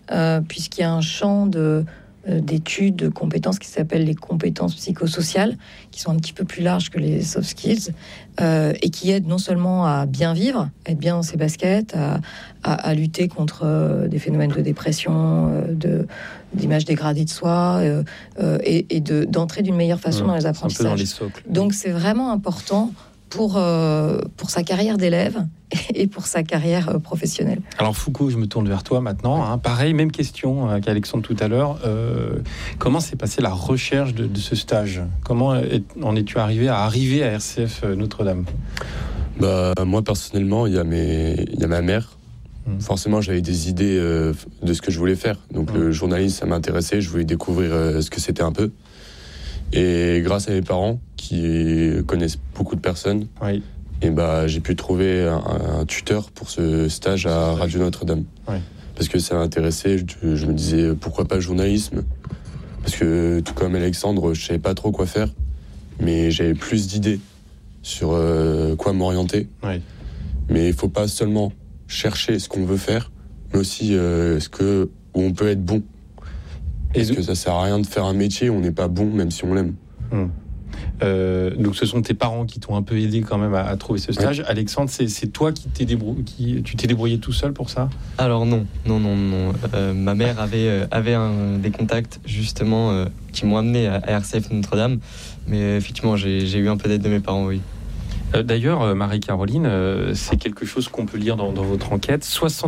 puisqu'il y a un champ d'études, de compétences qui s'appellent les compétences psychosociales, qui sont un petit peu plus larges que les soft skills, et qui aident non seulement à bien vivre, à être bien dans ses baskets, à lutter contre des phénomènes de dépression, d'image dégradée de soi, et d'entrer d'une meilleure façon dans les apprentissages. Un peu dans les socles. Donc c'est vraiment important pour sa carrière d'élève et pour sa carrière professionnelle. Alors Foucault, je me tourne vers toi maintenant. Pareil, même question qu'Alexandre tout à l'heure. Comment s'est passée la recherche de ce stage ? Comment en es-tu arrivé à RCF Notre-Dame ? Moi, personnellement, il y a ma mère. Forcément, j'avais des idées de ce que je voulais faire. Donc le journalisme, ça m'intéressait. Je voulais découvrir ce que c'était un peu. Et grâce à mes parents, qui connaissent beaucoup de personnes, oui. Et j'ai pu trouver un tuteur pour ce stage à Radio Notre-Dame. Oui. Parce que ça m'intéressait, je me disais pourquoi pas le journalisme. Parce que tout comme Alexandre, je savais pas trop quoi faire, mais j'avais plus d'idées sur quoi m'orienter. Oui. Mais il faut pas seulement chercher ce qu'on veut faire, mais aussi où on peut être bon. Parce que ça sert à rien de faire un métier où on n'est pas bon, même si on l'aime. Donc ce sont tes parents qui t'ont un peu aidé quand même à trouver ce stage. Ouais. Alexandre, c'est toi qui tu t'es débrouillé tout seul pour ça ? Alors non. Ma mère avait des contacts justement qui m'ont amené à RCF Notre-Dame, mais effectivement j'ai eu un peu d'aide de mes parents, oui. D'ailleurs, Marie-Caroline, c'est quelque chose qu'on peut lire dans votre enquête.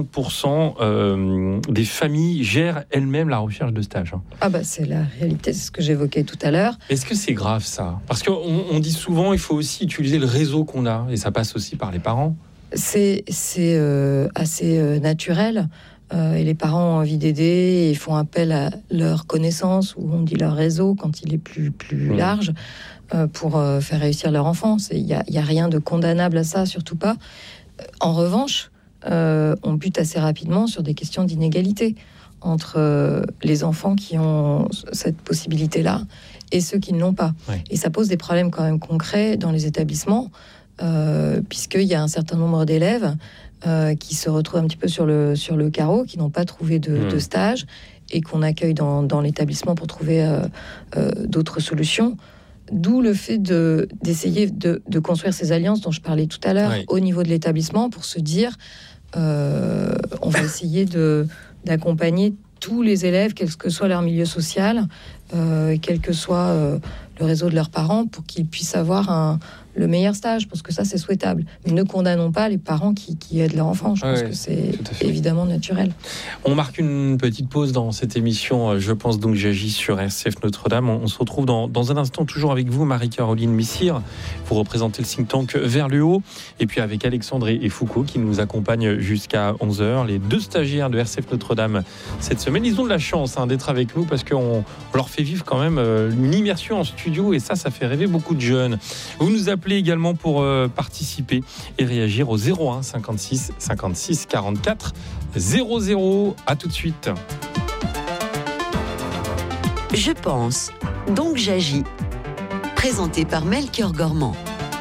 60% des familles gèrent elles-mêmes la recherche de stage. C'est la réalité, c'est ce que j'évoquais tout à l'heure. Est-ce que c'est grave ça ? Parce qu'on dit souvent il faut aussi utiliser le réseau qu'on a, et ça passe aussi par les parents. C'est assez naturel. Et les parents ont envie d'aider et font appel à leur connaissance, ou on dit leur réseau quand il est plus large, pour faire réussir leur enfant. Il n'y a rien de condamnable à ça, surtout pas. En revanche, on bute assez rapidement sur des questions d'inégalité entre les enfants qui ont cette possibilité-là et ceux qui ne l'ont pas. Ouais. Et ça pose des problèmes quand même concrets dans les établissements, puisqu'il y a un certain nombre d'élèves qui se retrouvent un petit peu sur le carreau, qui n'ont pas trouvé de stage et qu'on accueille dans l'établissement pour trouver d'autres solutions. D'où le fait d'essayer de construire ces alliances dont je parlais tout à l'heure, au niveau de l'établissement, pour se dire on va essayer d'accompagner tous les élèves, quel que soit leur milieu social, quel que soit le réseau de leurs parents, pour qu'ils puissent avoir le meilleur stage, parce que ça c'est souhaitable. Mais ne condamnons pas les parents qui aident leur enfant. Je pense que c'est évidemment naturel. On marque une petite pause dans cette émission. Je pense donc j'agis sur RCF Notre-Dame. On se retrouve dans un instant, toujours avec vous, Marie-Caroline Missire. Vous représentez le think tank Vers le Haut. Et puis avec Alexandre et Foucault qui nous accompagnent jusqu'à 11h. Les 2 stagiaires de RCF Notre-Dame cette semaine. Ils ont de la chance d'être avec nous parce qu'on leur fait vivre quand même une immersion en studio. Et ça fait rêver beaucoup de jeunes. Vous nous appelez également pour participer et réagir au 01 56 56 44 00. À tout de suite. Je pense, donc j'agis. Présenté par Melchior Gormand.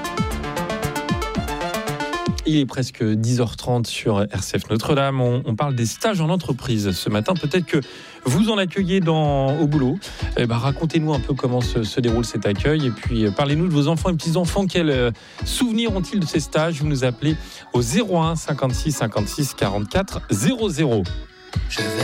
Il est presque 10h30 sur RCF Notre-Dame. On parle des stages en entreprise ce matin. Peut-être que vous en accueillez au boulot. Racontez-nous un peu comment se déroule cet accueil. Et puis, parlez-nous de vos enfants et petits-enfants. Quels souvenirs ont-ils de ces stages ? Vous nous appelez au 01 56 56 44 00.